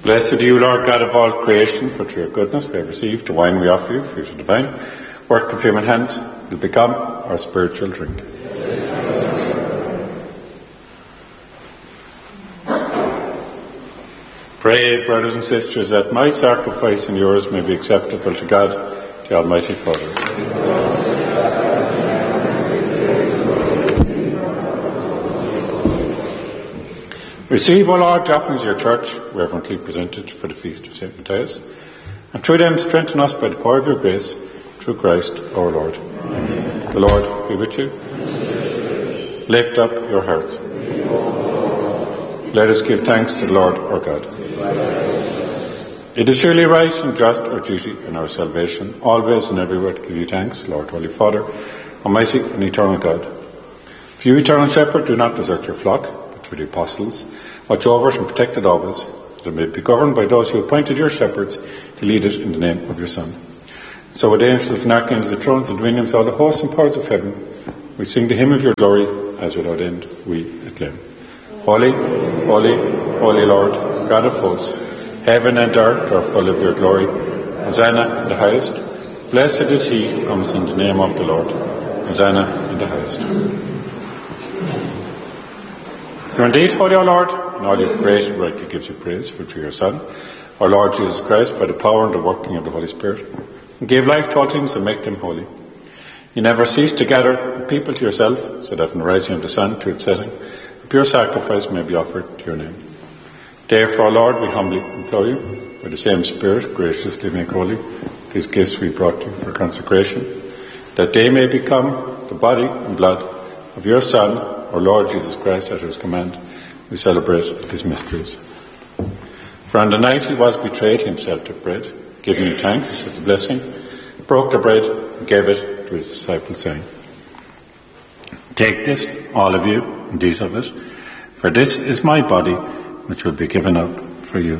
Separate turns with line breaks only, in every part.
Blessed are you, Lord God of all creation, for through your goodness we have received the wine we offer you, fruit of divine, work of human hands, will become our spiritual drink. Pray, brothers and sisters, that my sacrifice and yours may be acceptable to God, the Almighty Father. Receive, O Lord, the offerings of your church, reverently presented for the feast of St. Matthias, and through them strengthen us by the power of your grace, through Christ our Lord. Amen. The Lord be with you. Lift up your hearts. Let us give thanks to the Lord our God. It is surely right and just, our duty and our salvation, always and everywhere to give you thanks, Lord, Holy Father, Almighty and eternal God. For you, eternal Shepherd, do not desert your flock, but through the apostles, watch over it and protect it always, so that it may be governed by those who appointed your shepherds to lead it in the name of your Son. So with angels and archangels, the thrones and dominions, all the hosts and powers of heaven, we sing the hymn of your glory, as without end we acclaim. Holy, holy, holy Lord, God of hosts, heaven and earth are full of your glory. Hosanna in the highest. Blessed is he who comes in the name of the Lord. Hosanna in the highest. You are indeed holy, O Lord, and all you have created rightly gives you praise, for through your Son, our Lord Jesus Christ, by the power and the working of the Holy Spirit, and gave life to all things and make them holy. You never cease to gather people to yourself, so that from the rising of the sun to its setting, a pure sacrifice may be offered to your name. Therefore, Lord, we humbly implore you, by the same Spirit, graciously make holy these gifts we brought you for consecration, that they may become the body and blood of your Son, our Lord Jesus Christ. At his command, we celebrate his mysteries. For on the night he was betrayed, he himself took bread, giving you thanks, said the blessing, broke the bread, and gave it to his disciples, saying, Take this, all of you, and eat of it, for this is my body, which will be given up for you.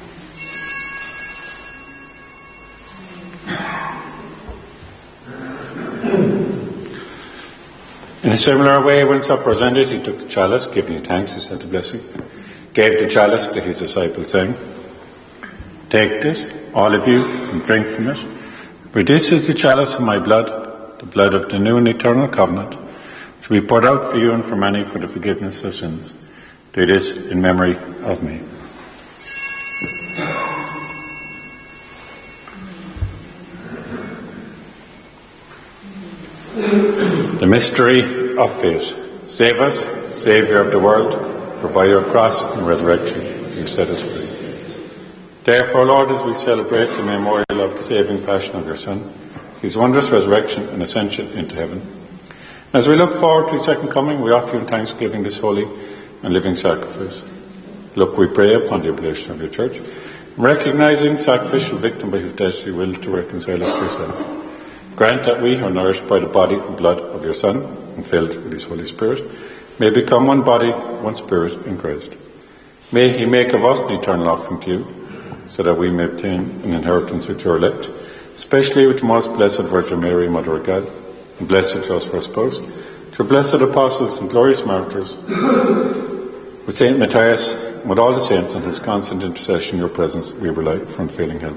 In a similar way, when supper was ended, he took the chalice, giving you thanks, he said the blessing, gave the chalice to his disciples, saying, Take this, all of you, and drink from it, for this is the chalice of my blood, the blood of the new and eternal covenant, which will be poured out for you and for many for the forgiveness of sins. Do this in memory of me. The mystery of faith. Save us, Saviour of the world, for by your cross and resurrection you set us free. Therefore, Lord, as we celebrate the memorial of the saving passion of your Son, his wondrous resurrection and ascension into heaven, as we look forward to his second coming, we offer you in thanksgiving this holy and living sacrifice. Look, we pray, upon the oblation of your church, recognizing sacrificial victim by whose death you will to reconcile us to yourself. Grant that we, who are nourished by the body and blood of your Son, and filled with his Holy Spirit, may become one body, one spirit in Christ. May he make of us an eternal offering to you, so that we may obtain an inheritance with your elect, especially with the most blessed Virgin Mary, Mother of God, and blessed Joseph, our spouse, to blessed apostles and glorious martyrs, with St. Matthias, and with all the saints, on whose constant intercession in your presence we rely for unfailing help.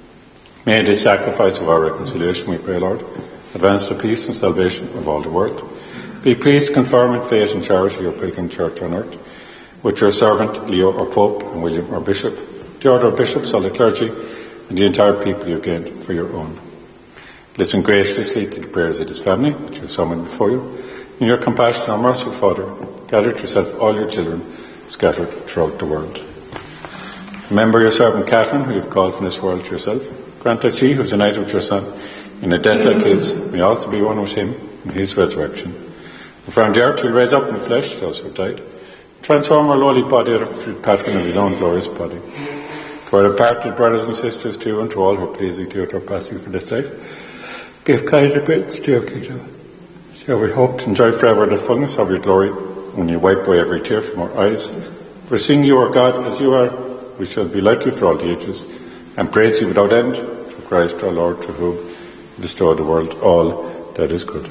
May this sacrifice of our reconciliation, we pray, Lord, advance the peace and salvation of all the world. Be pleased to confirm in faith and charity your pilgrim church on earth, with your servant Leo, our Pope, and William, our Bishop, the order of bishops, all the clergy, and the entire people you gained for your own. Listen graciously to the prayers of this family, which you have summoned before you. In your compassion, our merciful Father, gather to yourself all your children scattered throughout the world. Remember your servant Catherine, who you have called from this world to yourself. Grant that she, who is united with your Son, in a death like his, may also be one with him in his resurrection. And from the earth he will raise up in the flesh those who have died. Transform our lowly body out of the pattern of his own glorious body. To our departed brothers and sisters too, and to all who are pleasing to you at our passing from this life, give kind abits to your kingdom. So we hope to enjoy forever the fullness of your glory, when you wipe away every tear from our eyes. For seeing you are God as you are, we shall be like you for all the ages, and praise you without end, through Christ our Lord, through whom you bestow the world all that is good.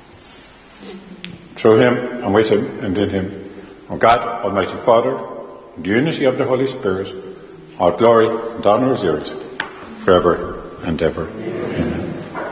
Through him, and with him, and in him, O God, Almighty Father, in the unity of the Holy Spirit, all glory and honour is yours, forever and ever. Amen.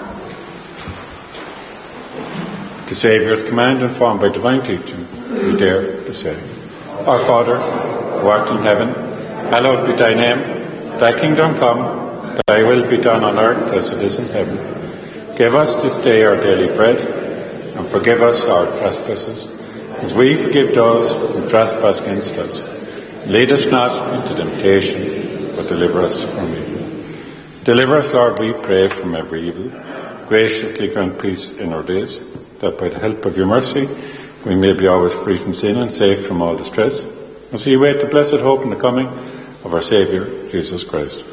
The Saviour's command, informed by divine teaching, we dare to say, Our Father, who art in heaven, hallowed be thy name. Thy kingdom come, thy will be done on earth as it is in heaven. Give us this day our daily bread, and forgive us our trespasses, as we forgive those who trespass against us. Lead us not into temptation, but deliver us from evil. Deliver us, Lord, we pray, from every evil. Graciously grant peace in our days, that by the help of your mercy we may be always free from sin and safe from all distress, as we await the blessed hope and the coming of our Saviour, Jesus Christ.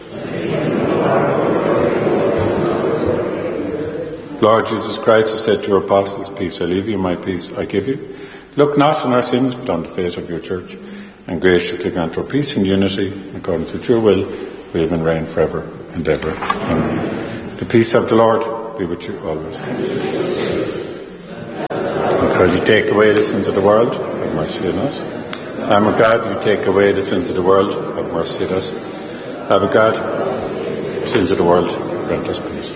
Lord Jesus Christ, who said to your apostles, Peace I leave you, my peace I give you, look not on our sins, but on the faith of your church, and graciously grant her peace and unity, according to your will, live and reign forever and ever. Amen. The peace of the Lord be with you always. And God, you take away the sins of the world, have mercy on us. Lamb of God, you take away the sins of the world, have mercy on us. Lamb of God, sins of the world, grant us peace.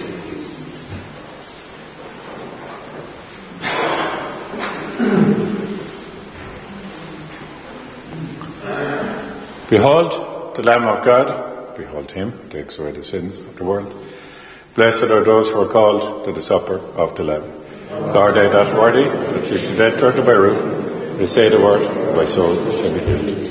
Behold the Lamb of God, behold him who takes away the sins of the world. Blessed are those who are called to the supper of the Lamb. Lord, I not worthy that you should enter into my roof, and say the word, my soul shall be healed.